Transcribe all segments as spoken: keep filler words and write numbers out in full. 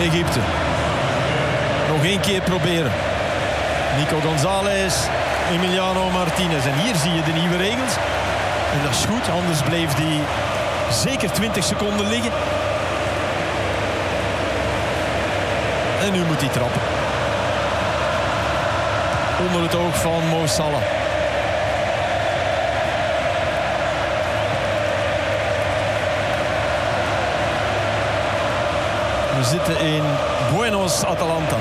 Egypte. Nog één keer proberen. Nico Gonzalez, Emiliano Martinez. En hier zie je de nieuwe regels. En dat is goed, anders bleef die zeker twintig seconden liggen. En nu moet hij trappen. Onder het oog van Mo Salah. We zitten in Buenos Atalanta.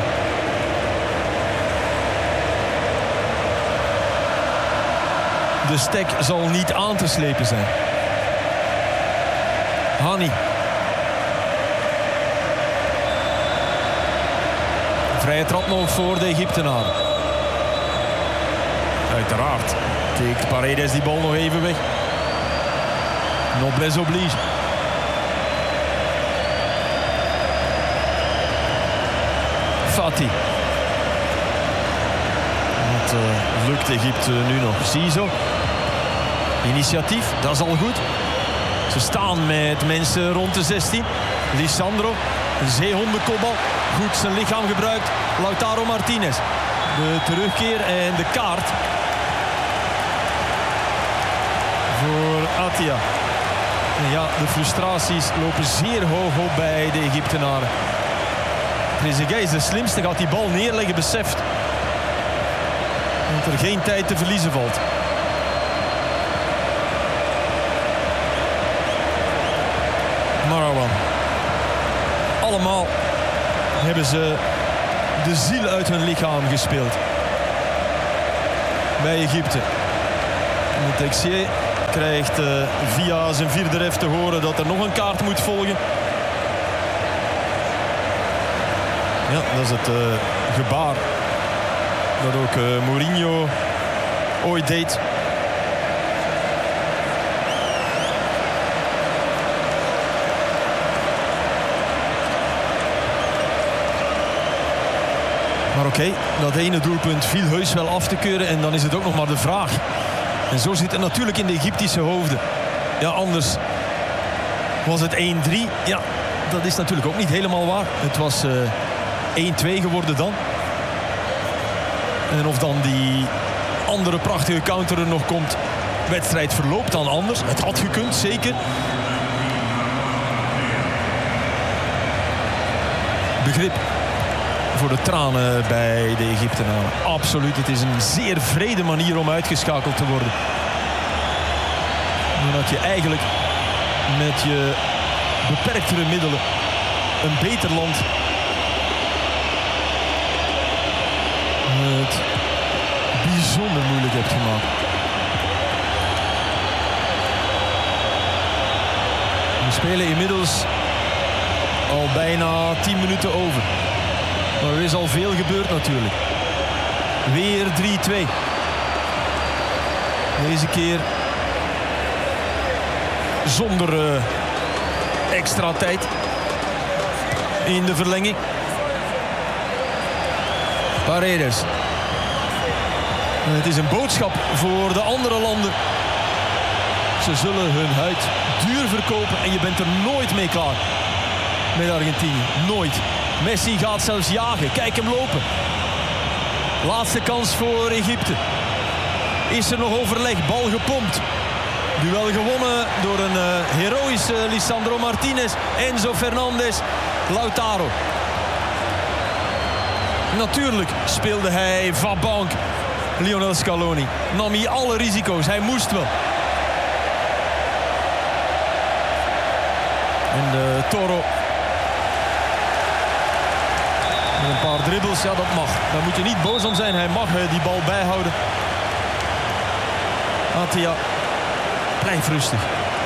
De stek zal niet aan te slepen zijn. Hani. Vrije trap nog voor de Egyptenaren. Uiteraard tikt Paredes die bal nog even weg. Noblesse oblige. Fati. Dat uh, lukt Egypte nu nog. Zizou. Initiatief, dat is al goed. Ze staan met mensen rond de zestien. Lisandro, een zeehondenkopbal. Goed zijn lichaam gebruikt. Lautaro Martinez. De terugkeer en de kaart. Voor Atia. En ja, de frustraties lopen zeer hoog op bij de Egyptenaren. Trezeguet is de slimste, gaat die bal neerleggen, beseft dat er geen tijd te verliezen valt. Marwan. Allemaal hebben ze de ziel uit hun lichaam gespeeld. Bij Egypte. Texier krijgt uh, via zijn vierde ref te horen dat er nog een kaart moet volgen. Ja, dat is het uh, gebaar dat ook uh, Mourinho ooit deed. Maar oké, okay, dat ene doelpunt viel heus wel af te keuren en dan is het ook nog maar de vraag. En zo zit het natuurlijk in de Egyptische hoofden. Ja, anders was het één drie. Ja, dat is natuurlijk ook niet helemaal waar. Het was uh, één twee geworden dan. En of dan die andere prachtige counter er nog komt. Wedstrijd verloopt dan anders. Het had gekund, zeker. Begrip voor de tranen bij de Egyptenaren. Absoluut, het is een zeer vrede manier om uitgeschakeld te worden. Omdat je eigenlijk met je beperktere middelen een beter land het bijzonder moeilijk hebt gemaakt. We spelen inmiddels al bijna tien minuten over. Maar er is al veel gebeurd natuurlijk. Weer drie twee. Deze keer zonder uh, extra tijd in de verlenging. Paredes. En het is een boodschap voor de andere landen. Ze zullen hun huid duur verkopen en je bent er nooit mee klaar met Argentinië. Nooit. Messi gaat zelfs jagen. Kijk hem lopen. Laatste kans voor Egypte. Is er nog overleg? Bal gepompt. Duel gewonnen door een uh, heroïsche Lisandro Martinez. Enzo Fernandez. Lautaro. Natuurlijk speelde hij van bank. Lionel Scaloni. Nam hij alle risico's. Hij moest wel. En de Toro. Met een paar dribbles, ja, dat mag. Daar moet je niet boos om zijn. Hij mag uh, die bal bijhouden. Atia, blijf rustig.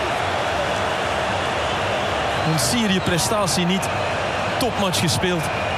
Ontzier je prestatie niet. Topmatch gespeeld.